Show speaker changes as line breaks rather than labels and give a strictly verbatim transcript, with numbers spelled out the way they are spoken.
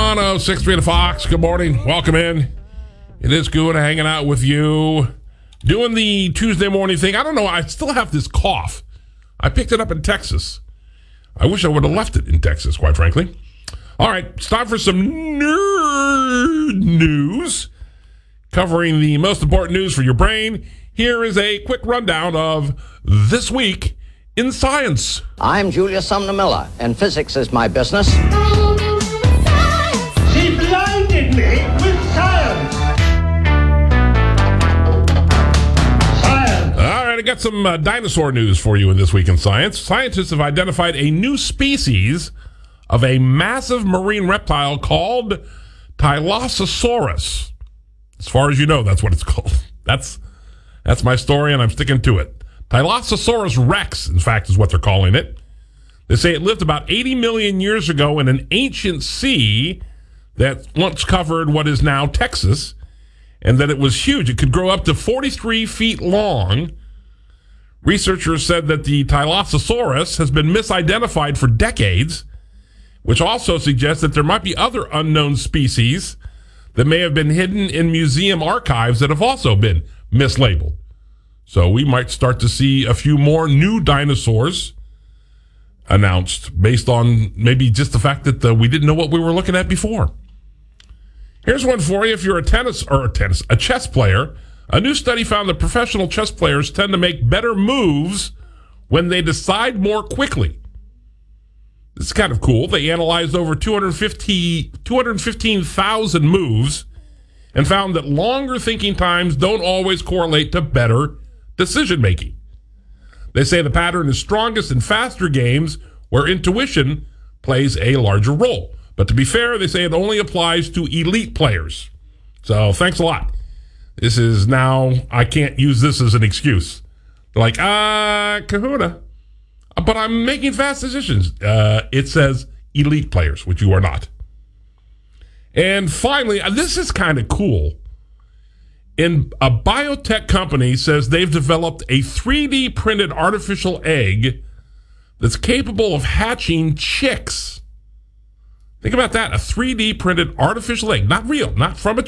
one oh six point three to Fox. Good morning. Welcome in. It is good hanging out with you. Doing the Tuesday morning thing. I don't know. I still have this cough. I picked it up in Texas. I wish I would have left it in Texas, quite frankly. All right. It's time for some nerd news. Covering the most important news for your brain. Here is a quick rundown of This Week in Science.
I'm Julius Sumner Miller, and physics is my business.
She blinded me with science. Science.
All right, I got some uh, dinosaur news for you in This Week in Science. Scientists have identified a new species of a massive marine reptile called Tylosaurus. As far as you know, that's what it's called. That's that's my story, and I'm sticking to it. Tylosaurus rex, in fact, is what they're calling it. They say it lived about eighty million years ago in an ancient sea that once covered what is now Texas, and that it was huge. It could grow up to forty-three feet long. Researchers said that the Tylosaurus has been misidentified for decades, which also suggests that there might be other unknown species that may have been hidden in museum archives that have also been mislabeled. So we might start to see a few more new dinosaurs announced based on maybe just the fact that uh, we didn't know what we were looking at before. Here's one for you. If you're a tennis or a tennis, a chess player, a new study found that professional chess players tend to make better moves when they decide more quickly. This is kind of cool. They analyzed over two hundred fifty, two hundred fifteen thousand moves and found that longer thinking times don't always correlate to better decision-making. They say the pattern is strongest in faster games where intuition plays a larger role. But to be fair, they say it only applies to elite players. So thanks a lot. This is now, I can't use this as an excuse. They're like, uh, Kahuna, but I'm making fast decisions. Uh, it says elite players, which you are not. And finally, this is kind of cool. In a biotech company says they've developed a three D printed artificial egg that's capable of hatching chicks. Think about that, a three D printed artificial egg, not real, not from a